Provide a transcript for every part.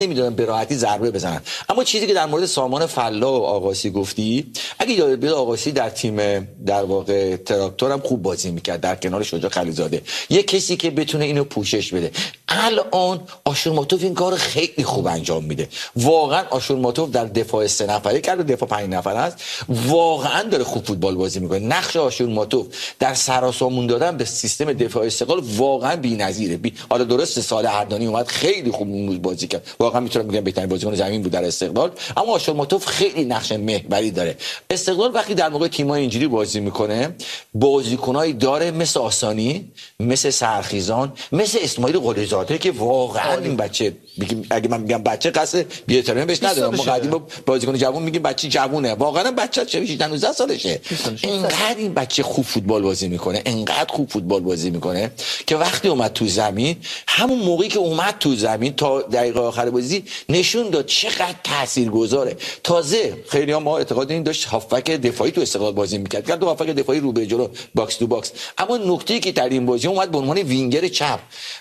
نمیدونن به راحتی ضربه بزنن. اما چیزی که در مورد سامان فلا و آقاسی گفتی، اگه یاد بیاد آقاسی در تیم در واقع تراکتور هم خوب بازی میکرد در کنار شجاع خلیزاده، یه کسی که بتونه اینو پوشش بده. الان آشورماتوف این کارو خیلی خوب انجام میده. واقعا آشورماتوف در دفاع 3 نفره کرد، دفاع 5 نفره است، واقعا داره خوب فوتبال بازی میکنه. نقش آشورماتوف در سراسامون دادن به سیستم دفاع استقلال واقعا بی‌نظیره. حالا درست سال اردانی اومد خیلی خوب بازی کرد، واقعا میتونم بگم بهترین بازیکن زمین بود در استقلال، اما آشورماتوف خیلی نقش محوری داره. استقلال وقتی در موقع تیم‌های اینجوری بازی میکنه، بازیکنایی داره مثل آسانی، مثل سرخیزان، مثل اسماعیل قلیزاده که واقعا این بچه، اگه من میگم بچه قصد بی‌احترامی بهش ندارم، ما قدیم بازیکن جوون میگیم بچه جوونه، واقعا بچه 18 سالشه. اینقدر این بچه خوب فوتبال بازی میکنه، اینقدر خوب فوتبال بازی میکنه که وقتی اومد تو زمین، همون موقعی که اومد تو زمین تا دقیقه آخر بازی نشون داد چقدر تاثیرگذاره. تازه خیلی‌ها ما اعتقاد این داشت هافبک دفاعی تو استقلال بازی میکرد، که دو هافبک دفاعی رو به جلو باکس تو باکس، اما نکته‌ای که در این بازی اومد به عنوان وینگر چپ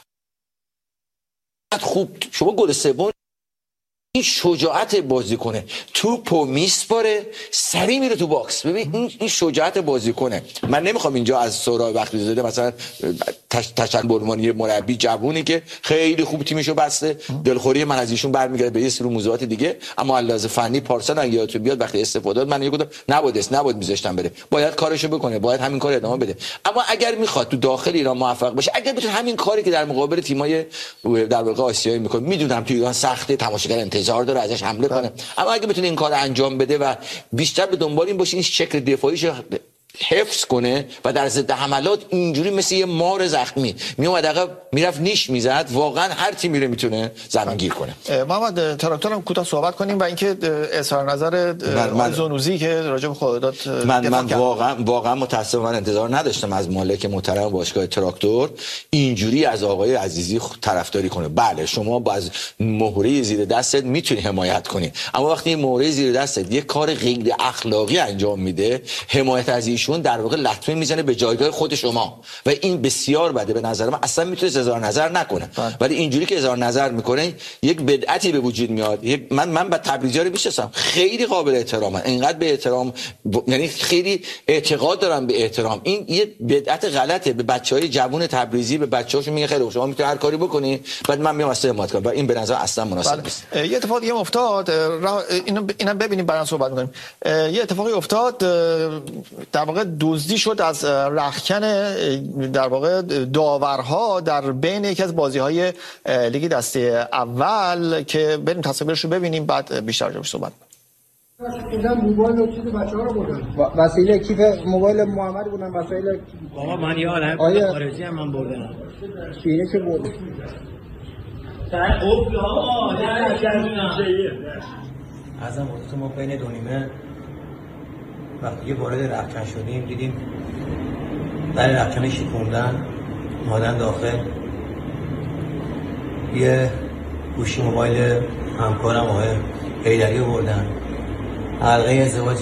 خوب. شما گل سوم این شجاعت بازی کنه، توپو میسپاره سری میره تو باکس. ببین این شجاعت بازی کنه. من نمیخوام اینجا از سورای وقتی زاده مثلا تشنبرمانی مربی جوونی که خیلی خوب تیمشو بسته، دلخوری من از ایشون برمیگرده به یه سری موضوعات دیگه، اما علاوه فنی پارسال اگه یادتون بیاد وقتی استفاده من گفتم نباید میذاشتم بره، باید کارشو بکنه، باید همین کار ادامه بده. اما اگر میخواد تو داخل ایران موفق باشه، اگر بتونه همین کاری که در مقابل تیمای در واقع آسیایی میکنه، میدونم تو ایران سخته، تماشاگر انتظار داره ازش حمله کنه، اما اگه بتونه این کار انجام بده و بیشتر به دنبال این باشه این شکل دفاعیش حفظ کنه و در ضد حملات اینجوری مثل یه مار زخمی میومد عقب میرفت نیش میزد، واقعا هر تیمی رو میتونه زمین گیر کنه. محمد تراکتور هم کوتاه صحبت کنیم و اینکه اظهار نظر زونوزی که راجع به خودت من واقعا متاسفم، من انتظار نداشتم از مالک محترم باشگاه تراکتور اینجوری از آقای عزیزی طرفداری کنه. بله شما باز مهره زیر دستت میتونی حمایت کنی، اما وقتی مهره زیر دستت یه کار غیر اخلاقی انجام میده، حمایت از ایشون در واقع لطمه میزنه به جایگاه خود شما و این بسیار بده. به نظر من اصلا میتونه اظهار نظر نکنه، ولی اینجوری که اظهار نظر میکنه یک بدعتی به وجود میاد. من با تبریزی رو میشناسم، خیلی قابل احترامن، اینقدر به احترام، یعنی خیلی اعتقاد دارم به احترام. این یه بدعت غلطه. به بچهای جوون تبریزی به بچه‌هاشون میگه خیلی شما میتونید هر کاری بکنی، بعد من میام اصلا حمایت کنم و این به نظر اصلا مناسب نیست. یه اتفاقی افتاد، اینا ببینیم بعدا صحبت می‌کنیم. یه اتفاقی افتاد، در واقع دزدی شد از رختکن در واقع داورها در بین یکی از بازی‌های لیگ دسته اول که بریم تصاویرش رو ببینیم بعد بیشتر راجعش صحبت اینا موبایل و چیز بچه‌ها رو بردن. وسیله کیف موبایل محمد بودن، وسایل بابا من یادم خارجی هم من بردم. اینه که برد. ازم تو ما بین دو نیمه وقتی وارد رختکن شدیم دیدیم در رختکن شکوندن اومدن داخل، یه گوشی موبایل همکارم آقای حیدری رو بردن، حلقه ازدواج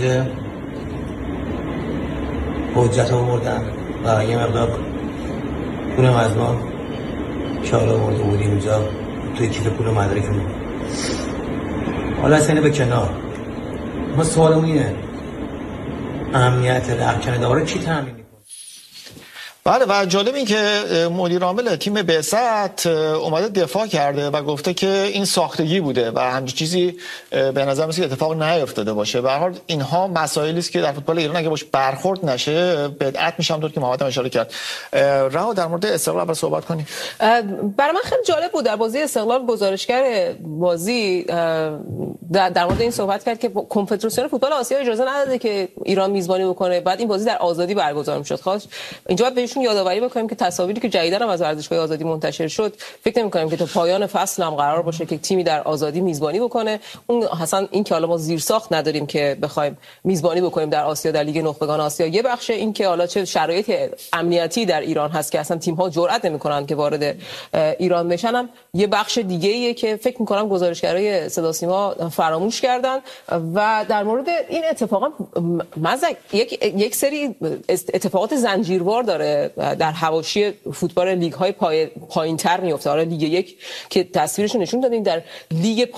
حجت رو بردن و یه مقدار پولم از ما که حالا برده بودیم اونجا توی کیف پول مدرکمون. حالا اصلا به کنار، ما سوالمون اینه امنیت رختکن داور کی تامین میکنه؟ بله و جالب این که مدیر عامل تیم بعثت اومده دفاع کرده و گفته که این ساختگی بوده و همچین چیزی به نظر میاد اتفاق نیفتاده باشه. به هر حال اینها مسائلی است که در فوتبال ایران اگه باش برخورد نشه بدعت میشه، همونطور که محمد اشاره کرد. رها در مورد استقلال اول صحبت کنیم. برای من خیلی جالب بود در بازی استقلال گزارشگر بازی در مورد این صحبت کرد که کنفدراسیون فوتبال آسیا اجازه نداده که ایران میزبانی بکنه، بعد این بازی در آزادی برگزار میشد. خاص اینجا بهشون یادآوری بکنیم که تصاویری که جدیداً هم از ورزشگاه آزادی منتشر شد، فکر نمی‌کنیم که تا پایان فصل هم قرار باشه که تیمی در آزادی میزبانی بکنه. اون اصلا این که حالا ما زیرساخت نداریم که بخوایم میزبانی بکنیم در آسیا، در لیگ نخبگان آسیا، یه بخش این که حالا چه شرایط امنیتی در ایران هست که اصلا تیم‌ها جرئت نمی‌کنن که وارد ایران بشن، هم یه بخش دیگه‌ایه که فکر می‌کنم گزارشگرای صدا سیما فراموش کردن. و در مورد این اتفاقا یک سری اتفاقات زنجیروار داره در حواشی فوتبال لیگ های پایین‌تر میفته. حالا لیگ یک که تصویرش نشون دادیم، در لیگ